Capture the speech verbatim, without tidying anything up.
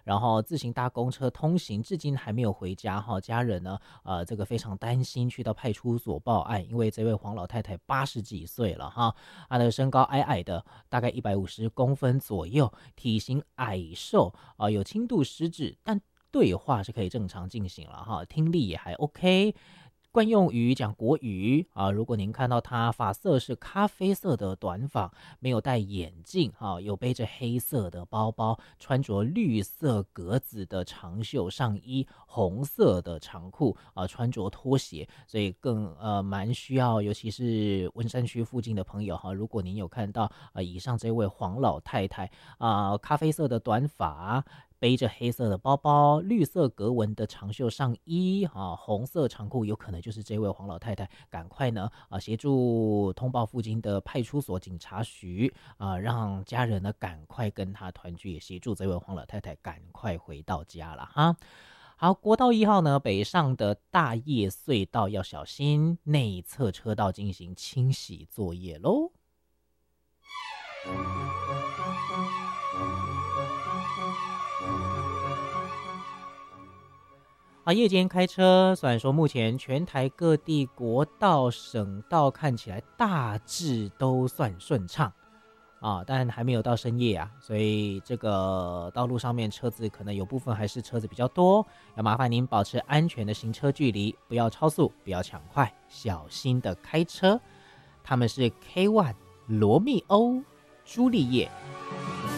然后自行搭公车通行，至今还没有回家哈。家人呢，呃，这个非常担心，去到派出所报案，因为这位黄老太太八十几岁了哈，她的身高矮矮的，大概一百五十公分左右，体型矮瘦啊、呃，有轻度失智，但对话是可以正常进行了哈，听力也还 OK。惯用语讲国语啊，如果您看到他发色是咖啡色的短发，没有戴眼镜啊，有背着黑色的包包，穿着绿色格子的长袖上衣，红色的长裤啊，穿着拖鞋，所以更呃蛮需要，尤其是文山区附近的朋友哈，如果您有看到呃以上这位黄老太太啊、呃，咖啡色的短发。背着黑色的包包，绿色格纹的长袖上衣，啊，红色长裤，有可能就是这位黄老太太。赶快呢，啊，协助通报附近的派出所警察局，啊，让家人呢赶快跟她团聚，也协助这位黄老太太赶快回到家了哈。好，国道一号呢，北上的大叶隧道要小心，内侧车道进行清洗作业喽。啊，夜间开车，虽然说目前全台各地国道、省道看起来大致都算顺畅啊，但还没有到深夜啊，所以这个道路上面车子可能有部分还是车子比较多，要麻烦您保持安全的行车距离，不要超速，不要抢快，小心的开车。他们是 K 一 罗密欧、朱丽叶。